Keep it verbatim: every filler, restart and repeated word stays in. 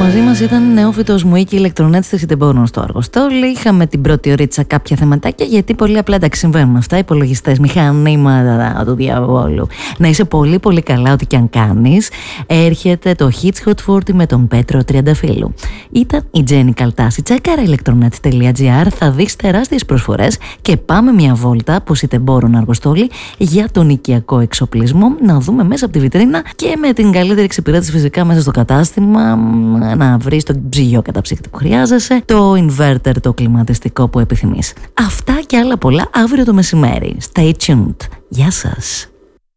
Μαζί μας ήταν νεόφυτος μου Ίκη ηλεκτρονέτης της Ιτεμπόνων στο Αργοστόλι. Είχαμε την πρώτη ωρίτσα κάποια θεματάκια, γιατί πολύ απλά τα συμβαίνουν αυτά. Υπολογιστές, μηχανήματα του διαβόλου. Να είσαι πολύ πολύ καλά, ό,τι και αν κάνεις. Έρχεται το Hits Hot φορτί με τον Πέτρο Τριανταφύλου. Ήταν η Τζέννη Καλτάση. Τσέκαρα ηλεκτρονέτης τελεία τζι άρ. Θα δεις τεράστιες προσφορές και πάμε μια βόλτα από Ιτεμπόρων Αργοστόλι για τον οικιακό εξοπλισμό. Να δούμε μέσα από τη βιτρίνα και με την καλύτερη εξυπηρέτηση φυσικά μέσα στο κατάστημα. Να βρεις το ψυγείο καταψύκτη που χρειάζεσαι, το inverter, το κλιματιστικό που επιθυμείς. Αυτά και άλλα πολλά αύριο το μεσημέρι. Stay tuned. Γεια σας.